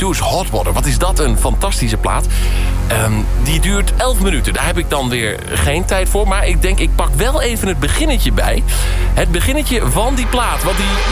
Two's Hot Water. Wat is dat een fantastische plaat. Die duurt 11 minuten. Daar heb ik dan weer geen tijd voor. Maar ik denk, ik pak wel even het beginnetje bij. Het beginnetje van die plaat. Want die...